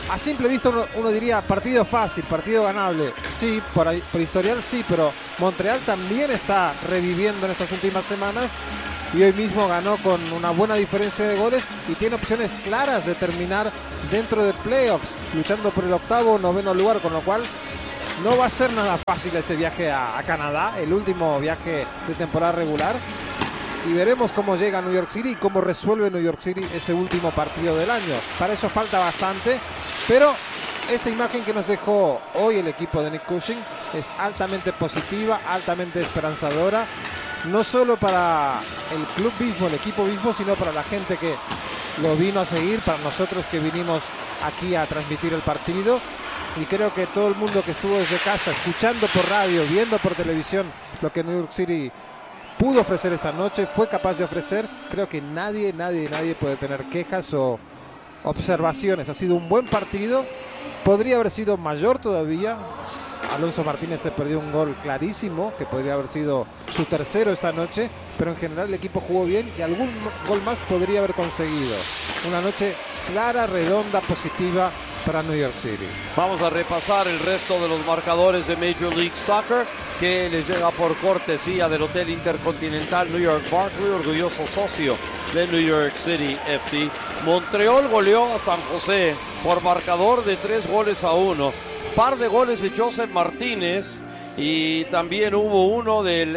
A simple vista uno, uno diría partido fácil, partido ganable. Sí, por, ahí, por historial sí, pero Montreal también está reviviendo en estas últimas semanas y hoy mismo ganó con una buena diferencia de goles y tiene opciones claras de terminar dentro de playoffs, luchando por el octavo o noveno lugar, con lo cual no va a ser nada fácil ese viaje a, a Canadá, el último viaje de temporada regular. Y veremos cómo llega a New York City y cómo resuelve New York City ese último partido del año. Para eso falta bastante, pero esta imagen que nos dejó hoy el equipo de Nick Cushing es altamente positiva, altamente esperanzadora, no solo para el club mismo, el equipo mismo, sino para la gente que lo vino a seguir, para nosotros que vinimos aquí a transmitir el partido. Y creo que todo el mundo que estuvo desde casa, escuchando por radio, viendo por televisión lo que New York City pudo ofrecer esta noche, fue capaz de ofrecer, creo que nadie, nadie, nadie puede tener quejas o observaciones. Ha sido un buen partido, podría haber sido mayor todavía. Alonso Martínez se perdió un gol clarísimo, que podría haber sido su tercero esta noche, pero en general el equipo jugó bien y algún gol más podría haber conseguido. Una noche clara, redonda, positiva para New York City. Vamos a repasar el resto de los marcadores de Major League Soccer, que les llega por cortesía del Hotel Intercontinental New York Barclay, orgulloso socio de New York City F C. Montreal goleó a San José por marcador de tres goles a uno. Par de goles de Joseph Martínez y también hubo uno del,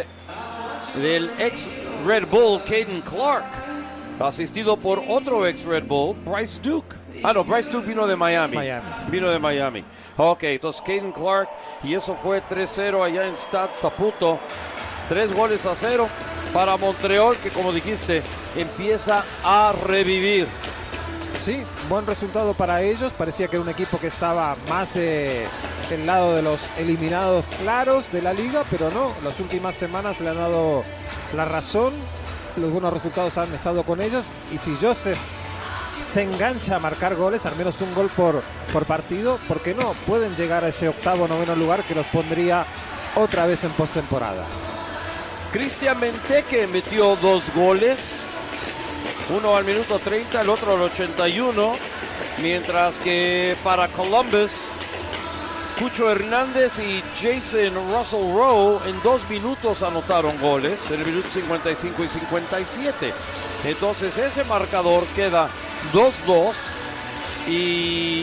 del ex Red Bull, Caden Clark, asistido por otro ex Red Bull, Bryce Duke. Ah, no, Bryce Duke vino de Miami. Miami. Vino de Miami. Ok, entonces Caden Clark, y eso fue tres cero allá en Stade Saputo. Tres goles a cero para Montreal, que como dijiste, empieza a revivir. Sí, buen resultado para ellos. Parecía que era un equipo que estaba más de el lado de los eliminados claros de la liga, pero no, las últimas semanas le han dado la razón. Los buenos resultados han estado con ellos, y si Joseph se engancha a marcar goles, al menos un gol por, por partido, ¿por qué no? Pueden llegar a ese octavo o noveno lugar que los pondría otra vez en postemporada. Cristian Benteke metió dos goles, uno al minuto treinta, el otro al ochenta y uno, mientras que para Columbus, Cucho Hernández y Jason Russell Rowe en dos minutos anotaron goles, en el minuto cincuenta y cinco y cincuenta y siete. Entonces ese marcador queda dos dos y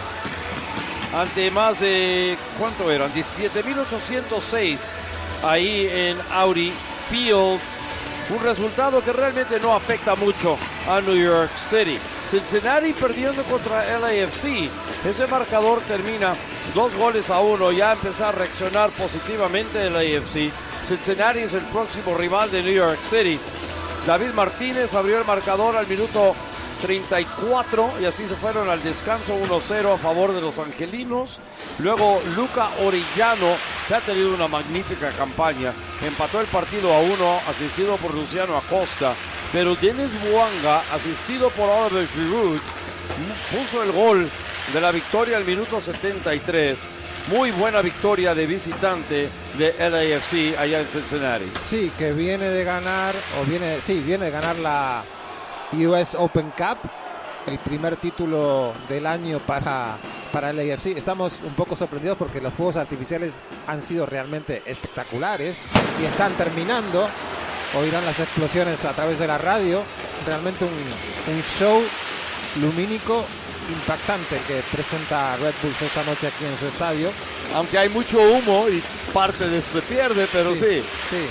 ante más de, ¿cuánto eran? diecisiete mil ochocientos seis ahí en Audi Field. Un resultado que realmente no afecta mucho a New York City. Cincinnati perdiendo contra L A F C. Ese marcador termina dos goles a uno. Ya empezó a reaccionar positivamente L A F C. Cincinnati es el próximo rival de New York City. David Martínez abrió el marcador al minuto treinta y cuatro y así se fueron al descanso uno cero a favor de los angelinos. Luego Luca Orellano, que ha tenido una magnífica campaña, empató el partido a uno, asistido por Luciano Acosta, pero Denis Bouanga, asistido por Oliver Giroud, puso el gol de la victoria al minuto setenta y tres. Muy buena victoria de visitante de L A F C allá en Cincinnati. Sí, que viene de ganar, o viene, sí, viene de ganar la U S Open Cup, el primer título del año para, para L A F C. Estamos un poco sorprendidos porque los fuegos artificiales han sido realmente espectaculares y están terminando. Oirán las explosiones a través de la radio. Realmente un, un show lumínico impactante que presenta Red Bull esta noche aquí en su estadio. Aunque hay mucho humo y parte de eso se pierde, pero sí. sí. sí.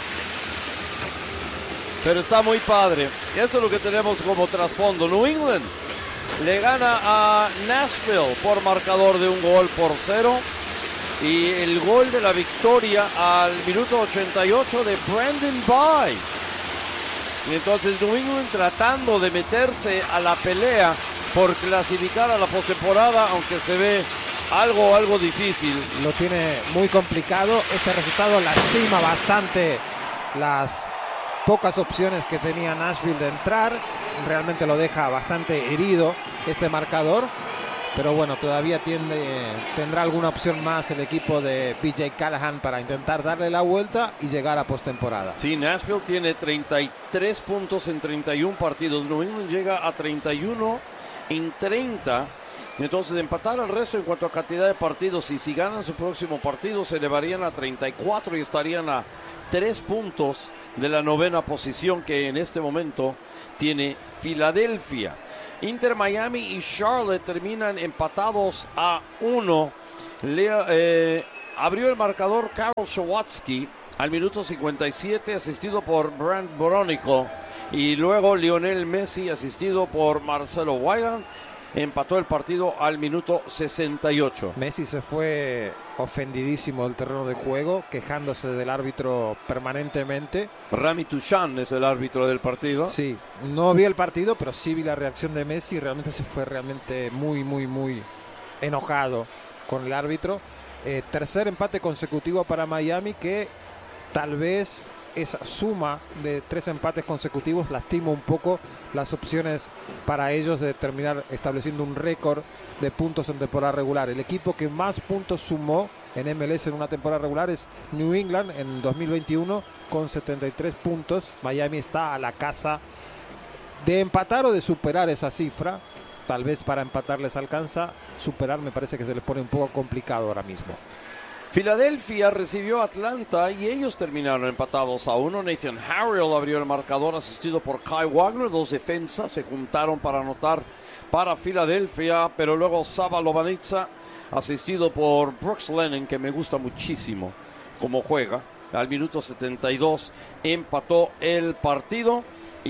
Pero está muy padre. Eso es lo que tenemos como trasfondo. New England le gana a Nashville por marcador de un gol por cero. Y el gol de la victoria al minuto ochenta y ocho de Brandon Bye. Y entonces New England tratando de meterse a la pelea por clasificar a la postemporada, aunque se ve algo, algo difícil. Lo tiene muy complicado. Este resultado lastima bastante las pocas opciones que tenía Nashville de entrar. Realmente lo deja bastante herido este marcador. Pero bueno, todavía tiende, tendrá alguna opción más el equipo de P J Callahan para intentar darle la vuelta y llegar a postemporada. Sí, Nashville tiene treinta y tres puntos en treinta y uno partidos. New England llega a treinta y uno en treinta. Entonces, empatar al resto en cuanto a cantidad de partidos, y si ganan su próximo partido, se elevarían a treinta y cuatro y estarían a tres puntos de la novena posición que en este momento tiene Filadelfia. Inter Miami y Charlotte terminan empatados a uno. Leo, eh, abrió el marcador Karol Swatsky al minuto cincuenta y siete, asistido por Brandt Bronico, y luego Lionel Messi, asistido por Marcelo Weigand, empató el partido al minuto sesenta y ocho. Messi se fue ofendidísimo del terreno de juego, quejándose del árbitro permanentemente. Rami Toussaint es el árbitro del partido. Sí, no vi el partido, pero sí vi la reacción de Messi. Realmente se fue realmente muy, muy, muy enojado con el árbitro. Eh, tercer empate consecutivo para Miami, que tal vez esa suma de tres empates consecutivos lastima un poco las opciones para ellos de terminar estableciendo un récord de puntos en temporada regular. El equipo que más puntos sumó en M L S en una temporada regular es New England en dos mil veintiuno con setenta y tres puntos. Miami está a la casa de empatar o de superar esa cifra. Tal vez para empatar les alcanza, superar me parece que se les pone un poco complicado ahora mismo. Filadelfia recibió a Atlanta y ellos terminaron empatados a uno. Nathan Harrell abrió el marcador, asistido por Kai Wagner. Dos defensas se juntaron para anotar para Filadelfia, pero luego Sava Lobanitsa, asistido por Brooks Lennon, que me gusta muchísimo cómo juega, al minuto setenta y dos empató el partido.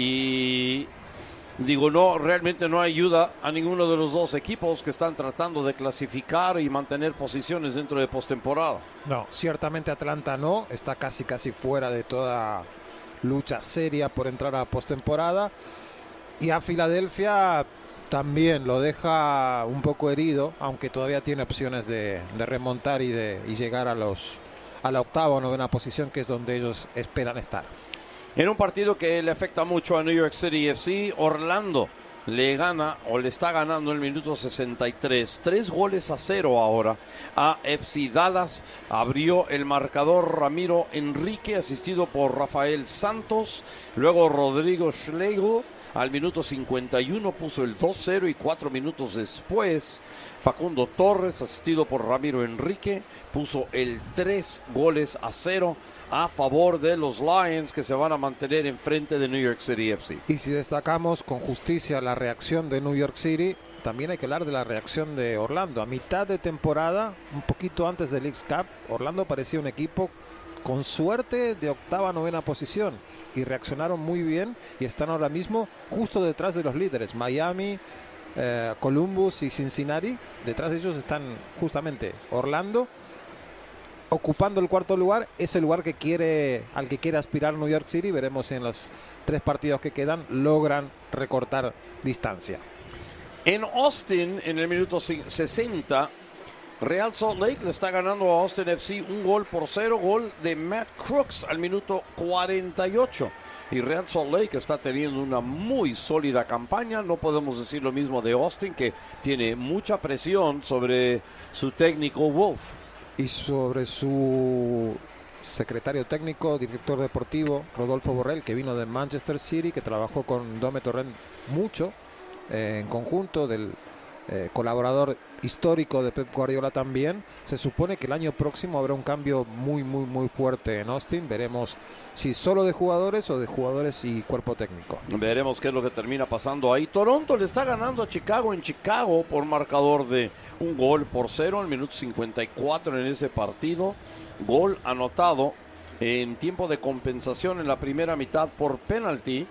Y digo, no, realmente no ayuda a ninguno de los dos equipos que están tratando de clasificar y mantener posiciones dentro de postemporada. No, ciertamente Atlanta no, está casi casi fuera de toda lucha seria por entrar a postemporada. Y a Filadelfia también lo deja un poco herido, aunque todavía tiene opciones de, de remontar y de y llegar a los a la octava o novena posición, que es donde ellos esperan estar. En un partido que le afecta mucho a New York City F C, Orlando le gana o le está ganando en el minuto sesenta y tres. Tres goles a cero ahora a F C Dallas. Abrió el marcador Ramiro Enrique, asistido por Rafael Santos. Luego Rodrigo Schlegel al minuto cincuenta y uno puso el dos cero, y cuatro minutos después Facundo Torres, asistido por Ramiro Enrique, puso el tres goles a cero a favor de los Lions, que se van a mantener enfrente de New York City F C. Y si destacamos con justicia la reacción de New York City, también hay que hablar de la reacción de Orlando. A mitad de temporada, un poquito antes del Leagues Cup, Orlando parecía un equipo con suerte de octava, novena posición, y reaccionaron muy bien y están ahora mismo justo detrás de los líderes, Miami, eh, Columbus y Cincinnati. Detrás de ellos están justamente Orlando, ocupando el cuarto lugar. Es el lugar que quiere, al que quiere aspirar New York City. Veremos si en los tres partidos que quedan logran recortar distancia. En Austin, en el minuto sesenta, Real Salt Lake le está ganando a Austin F C un gol por cero. Gol de Matt Crooks al minuto cuarenta y ocho. Y Real Salt Lake está teniendo una muy sólida campaña. No podemos decir lo mismo de Austin, que tiene mucha presión sobre su técnico Wolf. Y sobre su secretario técnico, director deportivo, Rodolfo Borrell, que vino de Manchester City, que trabajó con Dome Torrent mucho eh, en conjunto, del eh, colaborador histórico de Pep Guardiola también. Se supone que el año próximo habrá un cambio muy, muy, muy fuerte en Austin. Veremos si solo de jugadores o de jugadores y cuerpo técnico. Veremos qué es lo que termina pasando ahí. Toronto le está ganando a Chicago en Chicago por marcador de un gol por cero al minuto cincuenta y cuatro en ese partido. Gol anotado en tiempo de compensación en la primera mitad por penalti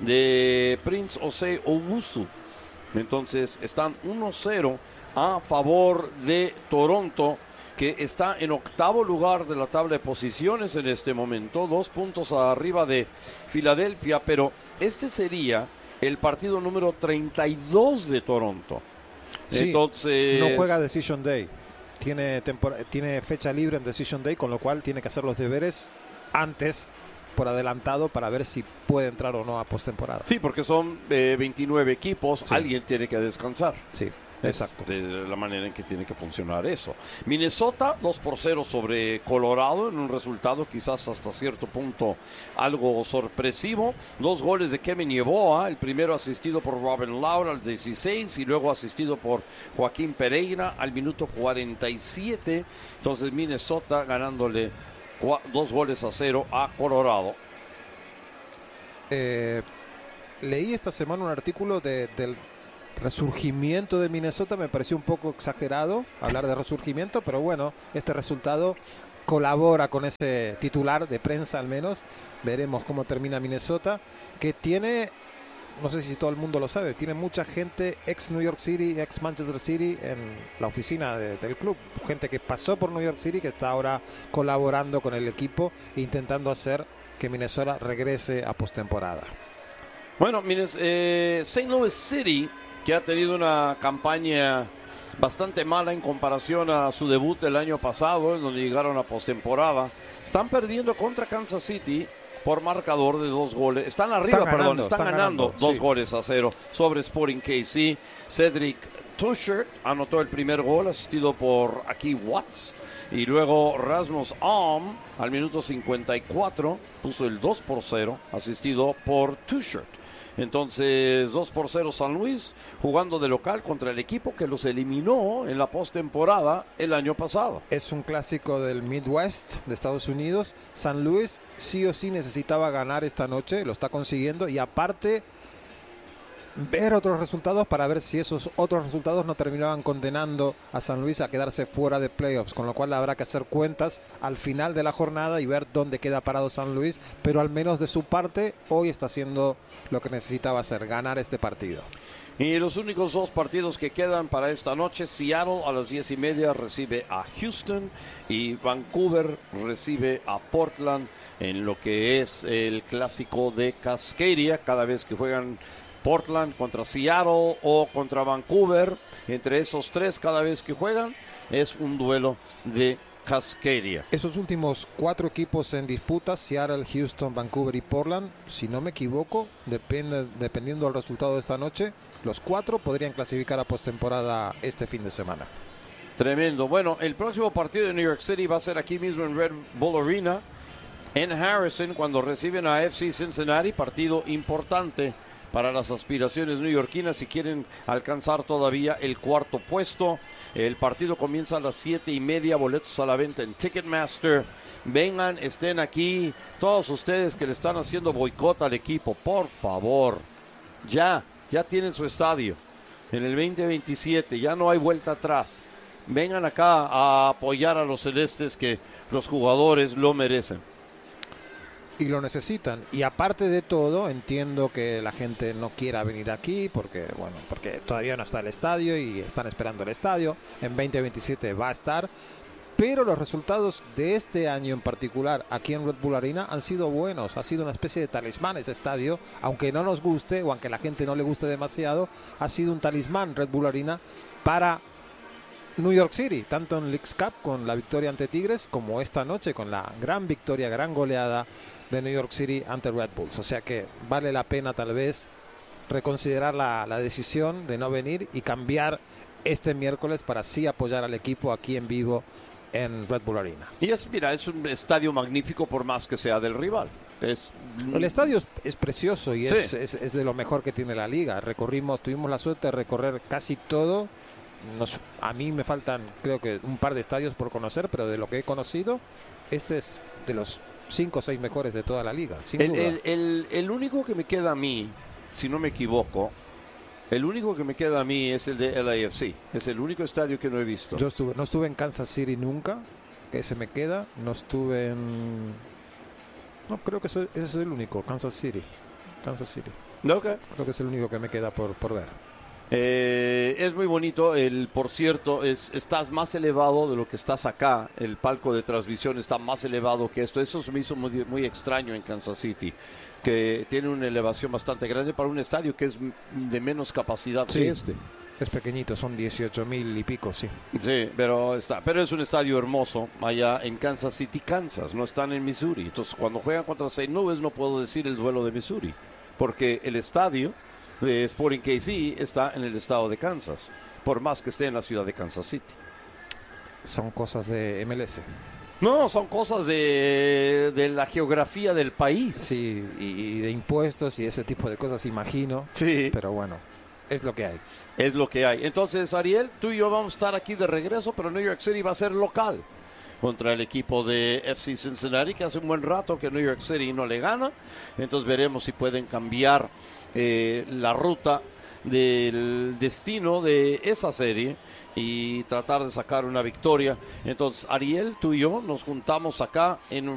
de Prince Osei Owusu. Entonces están uno cero a favor de Toronto, que está en octavo lugar de la tabla de posiciones en este momento, dos puntos arriba de Filadelfia, pero este sería el partido número treinta y dos de Toronto. Sí, entonces no juega Decision Day, tiene, tiene fecha libre en Decision Day, con lo cual tiene que hacer los deberes antes, por adelantado, para ver si puede entrar o no a postemporada. Sí, porque son eh, veintinueve equipos, sí. Alguien tiene que descansar. Sí. Exacto. Es de la manera en que tiene que funcionar eso. Minnesota dos por cero sobre Colorado en un resultado quizás hasta cierto punto algo sorpresivo. Dos goles de Kevin Yeboah, el primero asistido por Robin Laura al dieciséis y luego asistido por Joaquín Pereira al minuto cuarenta y siete. Entonces Minnesota ganándole dos goles a cero a Colorado. Eh, leí esta semana un artículo de, del resurgimiento de Minnesota. Me pareció un poco exagerado hablar de resurgimiento, pero bueno, este resultado colabora con ese titular de prensa al menos. Veremos cómo termina Minnesota, que tiene, no sé si todo el mundo lo sabe, tiene mucha gente ex New York City, ex Manchester City en la oficina de, del club. Gente que pasó por New York City, que está ahora colaborando con el equipo, intentando hacer que Minnesota regrese a postemporada. Bueno, eh, Saint Louis City, que ha tenido una campaña bastante mala en comparación a su debut el año pasado, en donde llegaron a postemporada, están perdiendo contra Kansas City por marcador de dos goles. Están arriba, están perdón, ganando, están, están ganando, ganando dos sí. goles a cero sobre Sporting K C. Cedric Tuchert anotó el primer gol, asistido por Aki Watts. Y luego Rasmus Alm, al minuto cincuenta y cuatro, puso el dos por cero, asistido por Tuchert. Entonces, dos por cero San Luis, jugando de local contra el equipo que los eliminó en la postemporada el año pasado. Es un clásico del Midwest de Estados Unidos. San Luis sí o sí necesitaba ganar esta noche, lo está consiguiendo, y aparte ver otros resultados para ver si esos otros resultados no terminaban condenando a San Luis a quedarse fuera de playoffs, con lo cual habrá que hacer cuentas al final de la jornada y ver dónde queda parado San Luis, pero al menos de su parte hoy está haciendo lo que necesitaba hacer, ganar este partido. Y los únicos dos partidos que quedan para esta noche: Seattle a las diez y media recibe a Houston y Vancouver recibe a Portland en lo que es el clásico de Cascadia. Cada vez que juegan Portland contra Seattle o contra Vancouver, entre esos tres cada vez que juegan es un duelo de Cascadia. Esos últimos cuatro equipos en disputa, Seattle, Houston, Vancouver y Portland, si no me equivoco, depende, dependiendo del resultado de esta noche, los cuatro podrían clasificar a postemporada este fin de semana. Tremendo. Bueno, el próximo partido de New York City va a ser aquí mismo en Red Bull Arena, en Harrison, cuando reciben a F C Cincinnati. Partido importante para las aspiraciones neoyorquinas si quieren alcanzar todavía el cuarto puesto. El partido comienza a las siete y media, boletos a la venta en Ticketmaster. Vengan, estén aquí, todos ustedes que le están haciendo boicot al equipo, por favor, ya, ya tienen su estadio en el veinte veintisiete, ya no hay vuelta atrás. Vengan acá a apoyar a los celestes, que los jugadores lo merecen. Y lo necesitan. Y aparte de todo, entiendo que la gente no quiera venir aquí porque, bueno, porque todavía no está el estadio y están esperando el estadio. En veinte veintisiete va a estar. Pero los resultados de este año en particular aquí en Red Bull Arena han sido buenos. Ha sido una especie de talismán ese estadio. Aunque no nos guste o aunque a la gente no le guste demasiado, ha sido un talismán Red Bull Arena para New York City, tanto en Leagues Cup con la victoria ante Tigres, como esta noche con la gran victoria, gran goleada de New York City ante Red Bulls. O sea que vale la pena tal vez reconsiderar la, la decisión de no venir y cambiar este miércoles para así apoyar al equipo aquí en vivo en Red Bull Arena. Y es, mira, es un estadio magnífico por más que sea del rival. Es... El estadio es, es precioso y sí. es, es, es de lo mejor que tiene la liga. Recorrimos, tuvimos la suerte de recorrer casi todo. Nos, a mí me faltan creo que un par de estadios por conocer, pero de lo que he conocido, este es de los cinco o seis mejores de toda la liga, sin el, duda. El, el, el único que me queda a mí, si no me equivoco, el único que me queda a mí es el de L A F C. Es el único estadio que no he visto. Yo estuve, no estuve en Kansas City nunca, ese me queda. No estuve en... No, creo que ese, ese es el único, Kansas City. Kansas City. Okay. Creo que es el único que me queda por, por ver. Eh, es muy bonito, el, por cierto, es, estás más elevado de lo que estás acá. El palco de transmisión está más elevado que esto. Eso se me hizo muy, muy extraño en Kansas City, que tiene una elevación bastante grande para un estadio que es de menos capacidad sí, que este. Es pequeñito, son dieciocho mil y pico, sí. Sí, pero está, pero es un estadio hermoso allá en Kansas City, Kansas. No están en Missouri. Entonces, cuando juegan contra Saint Louis, no puedo decir el duelo de Missouri, porque el estadio de Sporting K C está en el estado de Kansas, por más que esté en la ciudad de Kansas City. Son cosas de M L S. No, son cosas de, de la geografía del país. Sí, y, y de impuestos y ese tipo de cosas, imagino. Sí. Pero bueno, es lo que hay. Es lo que hay. Entonces, Ariel, tú y yo vamos a estar aquí de regreso, pero New York City va a ser local contra el equipo de F C Cincinnati, que hace un buen rato que New York City no le gana. Entonces veremos si pueden cambiar eh, la ruta del destino de esa serie y tratar de sacar una victoria. Entonces, Ariel, tú y yo nos juntamos acá en un